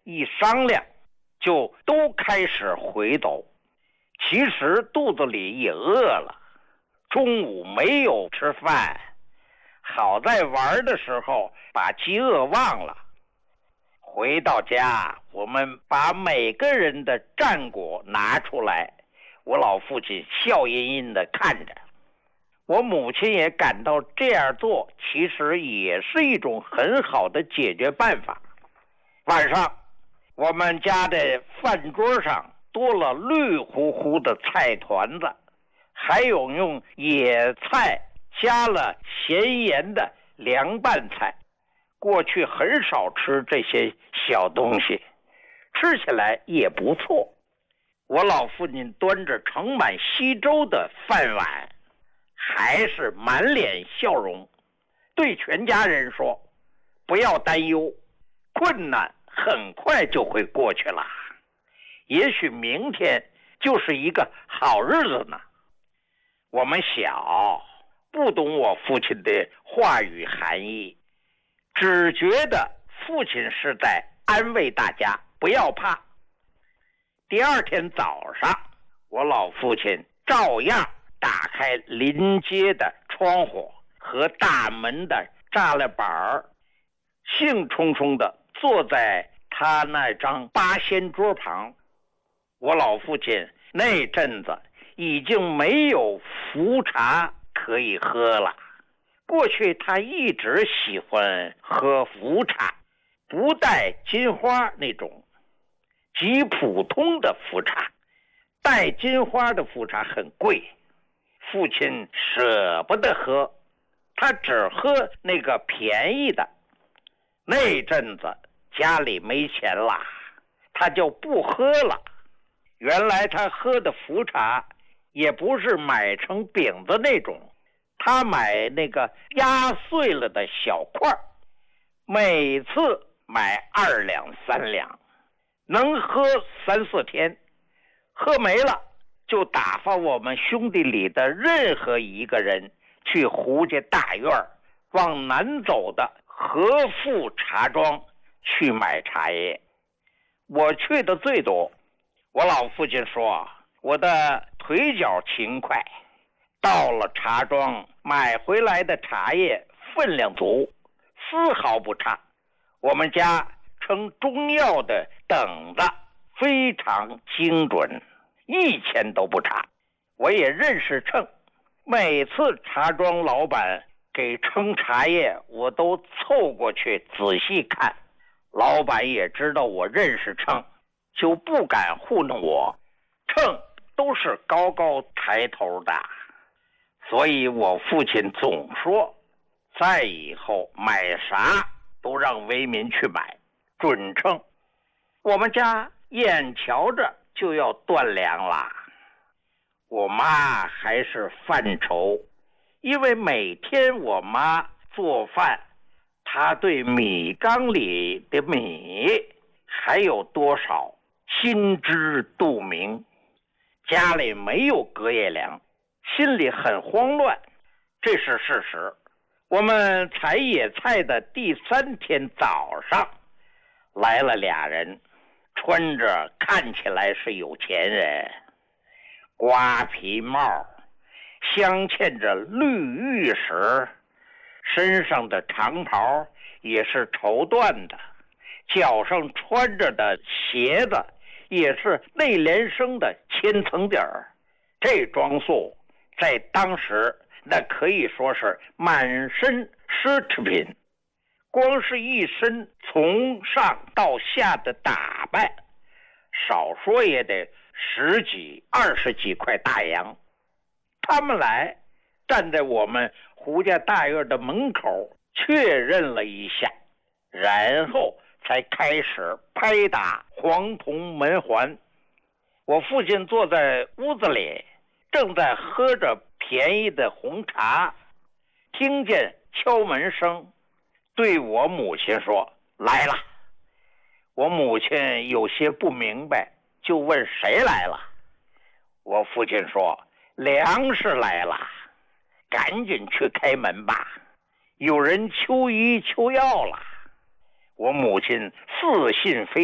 一商量，就都开始回斗。其实肚子里也饿了，中午没有吃饭，好在玩的时候把饥饿忘了。回到家，我们把每个人的战果拿出来，我老父亲笑吟吟地看着。我母亲也感到这样做其实也是一种很好的解决办法。晚上，我们家的饭桌上多了绿乎乎的菜团子，还有用野菜加了咸盐的凉拌菜。过去很少吃这些小东西，吃起来也不错。我老父亲端着盛满稀粥的饭碗，还是满脸笑容，对全家人说：不要担忧，困难很快就会过去了，也许明天就是一个好日子呢。我们小，不懂我父亲的话语含义，只觉得父亲是在安慰大家不要怕。第二天早上，我老父亲照样打开临街的窗户和大门的栅栏板，兴冲冲地坐在他那张八仙桌旁。我老父亲那阵子已经没有茯茶可以喝了。过去他一直喜欢喝茯茶，不带金花那种，极普通的茯茶。带金花的茯茶很贵，父亲舍不得喝，他只喝那个便宜的。那阵子家里没钱了，他就不喝了。原来他喝的茯茶也不是买成饼子那种，他买那个压碎了的小块，每次买2两3两，能喝3、4天，喝没了就打发我们兄弟里的任何一个人去胡家大院往南走的和富茶庄去买茶叶。我去的最多，我老父亲说我的腿脚勤快，到了茶庄买回来的茶叶分量足，丝毫不差。我们家称中药的等子非常精准，1钱都不差。我也认识秤，每次茶庄老板给称茶叶，我都凑过去仔细看。老板也知道我认识秤，就不敢糊弄我，秤都是高高抬头的。所以我父亲总说，再以后买啥都让为民去买，准称。我们家眼瞧着就要断粮了，我妈还是犯愁，因为每天我妈做饭，她对米缸里的米还有多少心知肚明。家里没有隔夜粮，心里很慌乱，这是事实。我们采野菜的第3天早上，来了2人，穿着看起来是有钱人，瓜皮帽，镶嵌着绿玉石，身上的长袍也是绸缎的，脚上穿着的鞋子也是内联升的千层底儿。这装束在当时那可以说是满身奢侈品，光是一身从上到下的打扮，少说也得10几20几块大洋。他们来站在我们胡家大院的门口确认了一下，然后才开始拍打黄铜门环。我父亲坐在屋子里，正在喝着便宜的红茶，听见敲门声，对我母亲说：来了。我母亲有些不明白，就问谁来了。我父亲说：粮食来了，赶紧去开门吧，有人求医求药了。我母亲似信非